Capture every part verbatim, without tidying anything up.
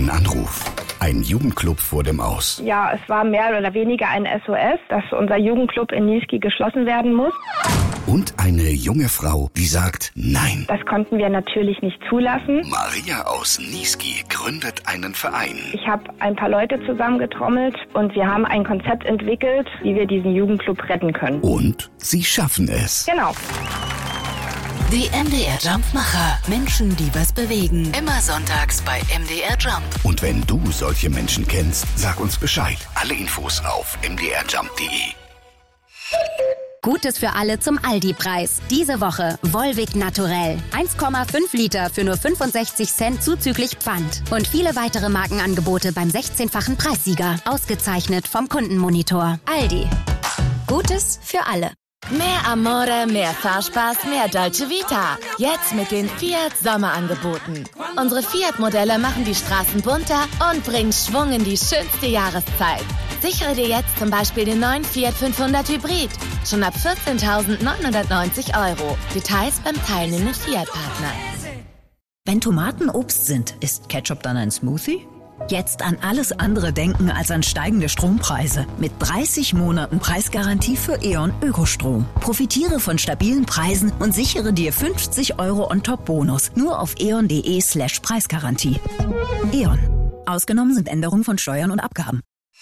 Ein Anruf. Ein Jugendclub vor dem Aus. Ja, es war mehr oder weniger ein S O S, dass unser Jugendclub in Niesky geschlossen werden muss. Und eine junge Frau, die sagt Nein. Das konnten wir natürlich nicht zulassen. Maria aus Niesky gründet einen Verein. Ich habe ein paar Leute zusammengetrommelt und wir haben ein Konzept entwickelt, wie wir diesen Jugendclub retten können. Und sie schaffen es. Genau. Die M D R Jump-Macher. Menschen, die was bewegen. Immer sonntags bei M D R Jump. Und wenn du solche Menschen kennst, sag uns Bescheid. Alle Infos auf m d r jump punkt d e. Gutes für alle zum Aldi-Preis. Diese Woche Volvic Naturell. eins Komma fünf Liter für nur fünfundsechzig Cent zuzüglich Pfand. Und viele weitere Markenangebote beim sechzehnfachen Preissieger. Ausgezeichnet vom Kundenmonitor. Aldi. Gutes für alle. Mehr Amore, mehr Fahrspaß, mehr Dolce Vita. Jetzt mit den Fiat Sommerangeboten. Unsere Fiat-Modelle machen die Straßen bunter und bringen Schwung in die schönste Jahreszeit. Sichere dir jetzt zum Beispiel den neuen Fiat fünfhundert Hybrid. Schon ab vierzehntausendneunhundertneunzig Euro. Details beim teilnehmenden Fiat-Partner. Wenn Tomaten Obst sind, ist Ketchup dann ein Smoothie? Jetzt an alles andere denken als an steigende Strompreise. Mit dreißig Monaten Preisgarantie für E.ON Ökostrom. Profitiere von stabilen Preisen und sichere dir fünfzig Euro On-Top-Bonus. Nur auf eon.de slash Preisgarantie. E.ON. Ausgenommen sind Änderungen von Steuern und Abgaben.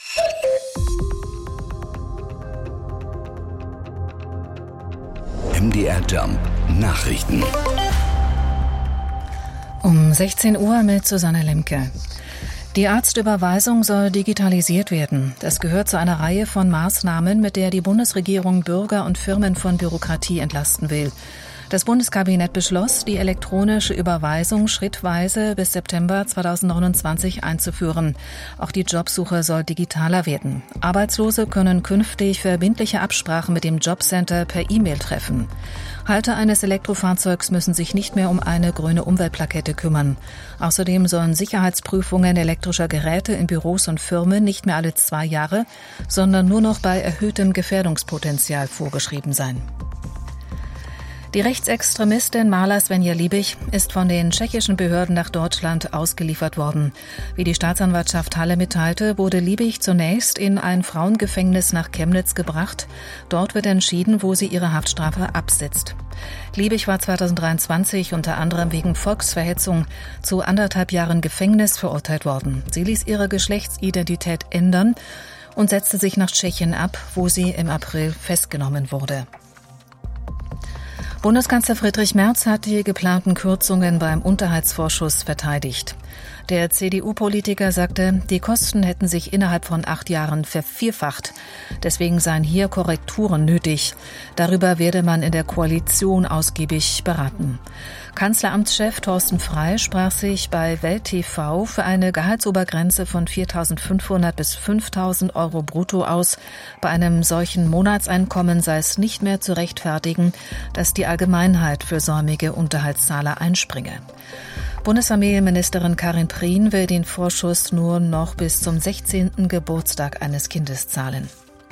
M D R Jump Nachrichten. Um sechzehn Uhr mit Susanne Lemke. Die Arztüberweisung soll digitalisiert werden. Das gehört zu einer Reihe von Maßnahmen, mit der die Bundesregierung Bürger und Firmen von Bürokratie entlasten will. Das Bundeskabinett beschloss, die elektronische Überweisung schrittweise bis September zweitausendneunundzwanzig einzuführen. Auch die Jobsuche soll digitaler werden. Arbeitslose können künftig verbindliche Absprachen mit dem Jobcenter per E-Mail treffen. Halter eines Elektrofahrzeugs müssen sich nicht mehr um eine grüne Umweltplakette kümmern. Außerdem sollen Sicherheitsprüfungen elektrischer Geräte in Büros und Firmen nicht mehr alle zwei Jahre, sondern nur noch bei erhöhtem Gefährdungspotenzial vorgeschrieben sein. Die Rechtsextremistin Marla Svenja Liebig ist von den tschechischen Behörden nach Deutschland ausgeliefert worden. Wie die Staatsanwaltschaft Halle mitteilte, wurde Liebig zunächst in ein Frauengefängnis nach Chemnitz gebracht. Dort wird entschieden, wo sie ihre Haftstrafe absitzt. Liebig war zweitausenddreiundzwanzig unter anderem wegen Volksverhetzung zu anderthalb Jahren Gefängnis verurteilt worden. Sie ließ ihre Geschlechtsidentität ändern und setzte sich nach Tschechien ab, wo sie im April festgenommen wurde. Bundeskanzler Friedrich Merz hat die geplanten Kürzungen beim Unterhaltsvorschuss verteidigt. Der C D U-Politiker sagte, die Kosten hätten sich innerhalb von acht Jahren vervierfacht. Deswegen seien hier Korrekturen nötig. Darüber werde man in der Koalition ausgiebig beraten. Kanzleramtschef Thorsten Frey sprach sich bei Welt T V für eine Gehaltsobergrenze von viertausendfünfhundert bis fünftausend Euro brutto aus. Bei einem solchen Monatseinkommen sei es nicht mehr zu rechtfertigen, dass die Allgemeinheit für säumige Unterhaltszahler einspringe. Bundesfamilienministerin Karin Prien will den Vorschuss nur noch bis zum sechzehnten Geburtstag eines Kindes zahlen.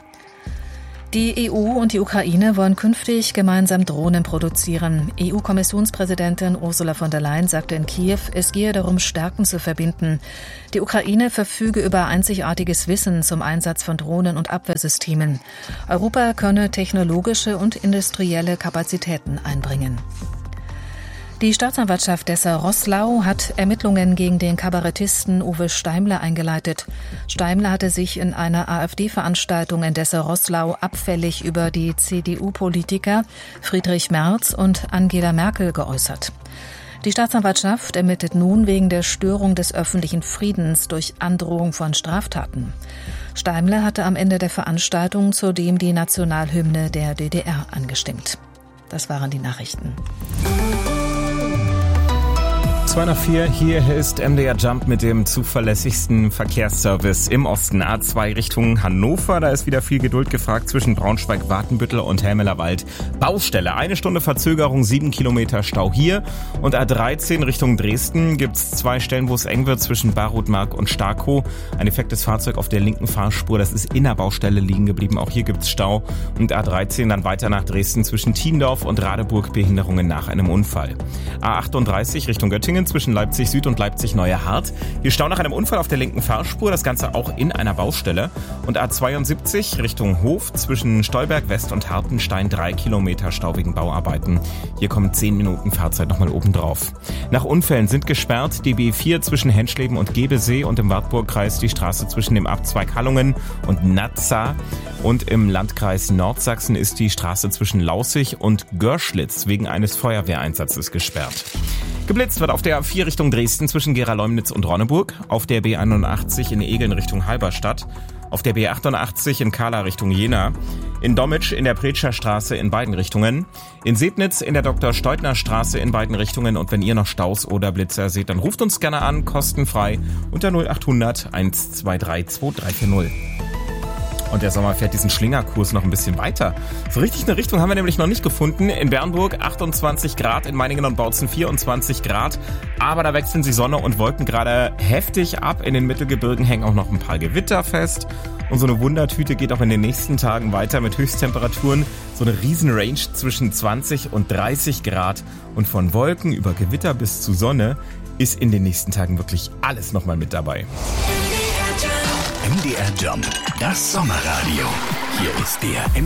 Die E U und die Ukraine wollen künftig gemeinsam Drohnen produzieren. E U-Kommissionspräsidentin Ursula von der Leyen sagte in Kiew, es gehe darum, Stärken zu verbinden. Die Ukraine verfüge über einzigartiges Wissen zum Einsatz von Drohnen und Abwehrsystemen. Europa könne technologische und industrielle Kapazitäten einbringen. Die Staatsanwaltschaft Dessau-Roßlau hat Ermittlungen gegen den Kabarettisten Uwe Steimler eingeleitet. Steimler hatte sich in einer AfD-Veranstaltung in Dessau-Roßlau abfällig über die C D U-Politiker Friedrich Merz und Angela Merkel geäußert. Die Staatsanwaltschaft ermittelt nun wegen der Störung des öffentlichen Friedens durch Androhung von Straftaten. Steimler hatte am Ende der Veranstaltung zudem die Nationalhymne der D D R angestimmt. Das waren die Nachrichten. zwei nach vier, hier ist M D R Jump mit dem zuverlässigsten Verkehrsservice im Osten. A zwei Richtung Hannover, da ist wieder viel Geduld gefragt zwischen Braunschweig, Watenbüttel und Helmelerwald. Baustelle, eine Stunde Verzögerung, sieben Kilometer Stau hier. Und A dreizehn Richtung Dresden gibt's zwei Stellen, wo es eng wird zwischen Barutmark und Starkow. Ein defektes Fahrzeug auf der linken Fahrspur, das ist in der Baustelle liegen geblieben. Auch hier gibt's Stau. Und A dreizehn dann weiter nach Dresden zwischen Thiendorf und Radeburg, Behinderungen nach einem Unfall. A achtunddreißig Richtung Göttingen zwischen Leipzig Süd und Leipzig Neue Hart. Hier Stau nach einem Unfall auf der linken Fahrspur, das Ganze auch in einer Baustelle. Und A zweiundsiebzig Richtung Hof zwischen Stolberg West und Hartenstein drei Kilometer Stau wegen Bauarbeiten. Hier kommen zehn Minuten Fahrzeit nochmal oben drauf. Nach Unfällen sind gesperrt die B vier zwischen Henschleben und Gebesee und im Wartburgkreis die Straße zwischen dem Abzweig Hallungen und Nazza. Und im Landkreis Nordsachsen ist die Straße zwischen Laußig und Görschlitz wegen eines Feuerwehreinsatzes gesperrt. Geblitzt wird auf der A vier Richtung Dresden zwischen Gera-Leumnitz und Ronneburg, auf der B einundachtzig in Egeln Richtung Halberstadt, auf der B achtundachtzig in Kahla Richtung Jena, in Dommitsch in der Pretscher Straße in beiden Richtungen, in Sebnitz in der Doktor-Steutner-Straße in beiden Richtungen und wenn ihr noch Staus oder Blitzer seht, dann ruft uns gerne an, kostenfrei unter null achthundert eins zwei drei zwei drei vier null. Und der Sommer fährt diesen Schlingerkurs noch ein bisschen weiter. So richtig eine Richtung haben wir nämlich noch nicht gefunden. In Bernburg achtundzwanzig Grad, in Meiningen und Bautzen vierundzwanzig Grad. Aber da wechseln sich Sonne und Wolken gerade heftig ab. In den Mittelgebirgen hängen auch noch ein paar Gewitter fest. Und so eine Wundertüte geht auch in den nächsten Tagen weiter mit Höchsttemperaturen. So eine Riesenrange zwischen zwanzig und dreißig Grad. Und von Wolken über Gewitter bis zu Sonne ist in den nächsten Tagen wirklich alles nochmal mit dabei. M D R Jump, das Sommerradio. Hier ist der M